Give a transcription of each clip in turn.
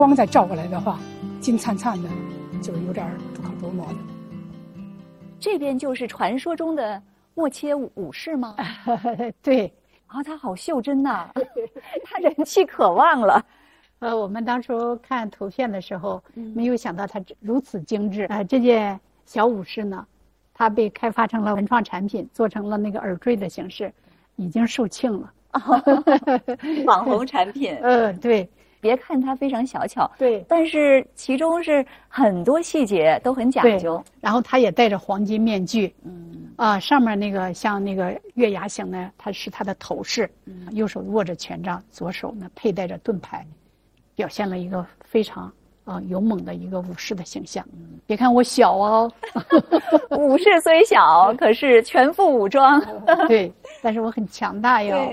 光再照过来的话，金灿灿的，就有点不可捉摸的。 这边就是传说中的默切武士吗？ 对， 啊，他好袖珍呐、他人气可望了。 我们当初看图片的时候，没有想到它如此精致。这件小武士呢，它被开发成了文创产品，做成了那个耳坠的形式，已经售罄了。 网红产品。 对。 别看它非常小巧， 对， 但是其中是很多细节都很讲究。 然后它也戴着黄金面具，上面那个像那个月牙形呢，它是它的头饰，右手握着权杖，左手呢佩戴着盾牌，表现了一个非常勇猛的一个武士的形象。别看我小哦， 武士虽小，可是全副武装。 对，但是我很强大哟。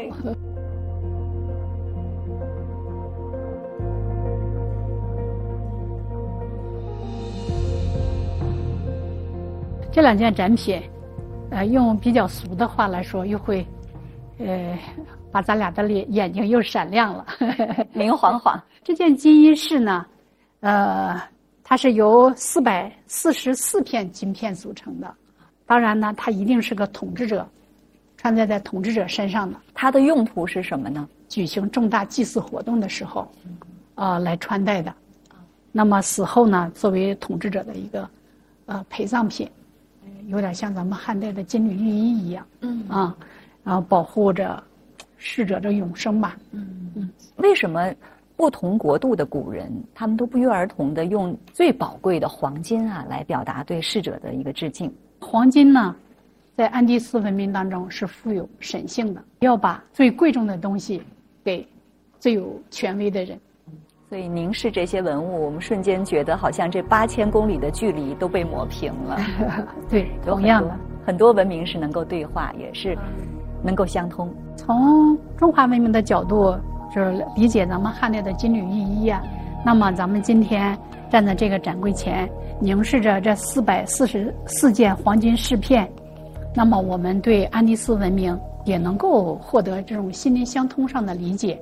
这两件展品，用比较俗的话来说，又会，把咱俩的眼睛又闪亮了， 明晃晃。 这件金衣饰呢，它是由444片金片组成的。当然呢，它一定是个统治者穿戴在统治者身上的。 它的用途是什么呢？ 举行重大祭祀活动的时候，来穿戴的。那么死后呢，作为统治者的一个陪葬品。有点像咱们汉代的金缕玉衣一样，然后保护着逝者的永生吧。 为什么不同国度的古人，他们都不约而同的用最宝贵的黄金来表达对逝者的一个致敬？ 黄金呢，在安第斯文明当中是富有神性的，要把最贵重的东西给最有权威的人。 所以凝视这些文物，我们瞬间觉得好像这8000公里的距离都被磨平了。 对，同样的， 很多文明是能够对话，也是能够相通。 从中华文明的角度，就是理解咱们汉代的金缕玉衣那么咱们今天站在这个展柜前，凝视着这444件黄金饰片，那么我们对安第斯文明也能够获得这种心灵相通上的理解。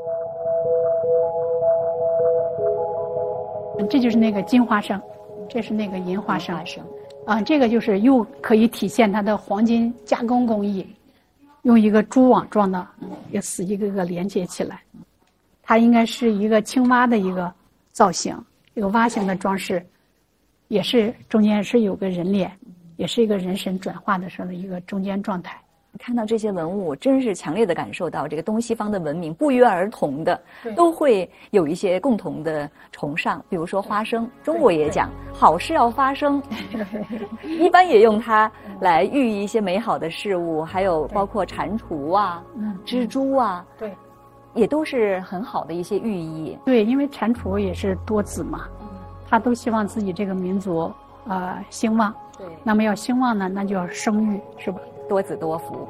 这就是那个金花生，这是那个银花生。这个就是又可以体现它的黄金加工工艺，用一个蛛网状的也死一个个连接起来。它应该是一个青蛙的一个造型，一个蛙形的装饰，也是中间是有个人脸，也是一个人神转化的时候的一个中间状态。 看到这些文物，真是强烈的感受到这个东西方的文明不约而同的都会有一些共同的崇尚。比如说花生，中国也讲好事要发生，一般也用它来寓意一些美好的事物，还有包括蟾蜍蜘蛛对， 也都是很好的一些寓意。 对，因为蟾蜍也是多子嘛，他都希望自己这个民族兴旺。 对， 那么要兴旺呢，那就要生育，是吧？ 多子多福。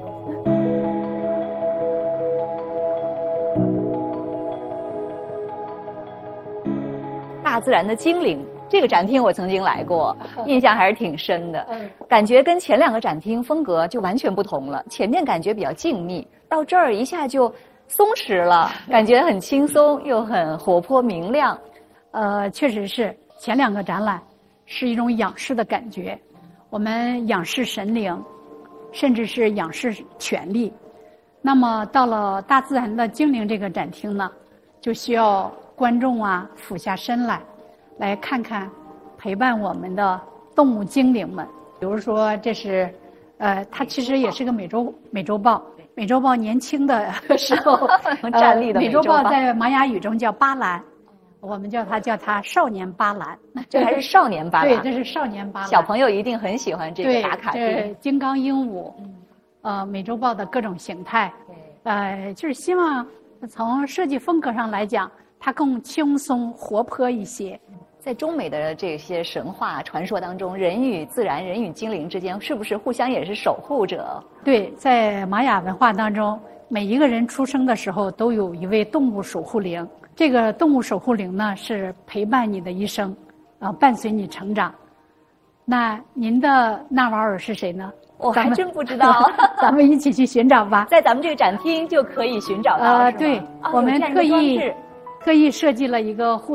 大自然的精灵，这个展厅我曾经来过，印象还是挺深的。感觉跟前2个展厅风格就完全不同了。前面感觉比较静谧，到这儿一下就松弛了，感觉很轻松又很活泼明亮。 确实是前2个展览是一种仰视的感觉，我们仰视神灵，甚至是仰视权力。那么到了大自然的精灵这个展厅呢，就需要观众俯下身来看看陪伴我们的动物精灵们。比如说这是它其实也是个美洲豹。美洲豹年轻的时候站立的美洲豹在玛雅语中叫巴兰，我们叫它少年巴兰。 这还是少年巴兰。 对，这是少年巴兰。 小朋友一定很喜欢这个打卡地。 对，金刚鹦鹉，美洲豹的各种形态，就是希望从设计风格上来讲，它更轻松活泼一些。 在中美的这些神话传说当中，人与自然、人与精灵之间，是不是互相也是守护者？ 对，在玛雅文化当中，每一个人出生的时候都有一位动物守护灵。这个动物守护灵呢，是陪伴你的一生，伴随你成长。那您的纳瓦尔是谁呢？ 我还真不知道。 咱们一起去寻找吧。 在咱们这个展厅就可以寻找到。 对，我们特意特意设计了一个互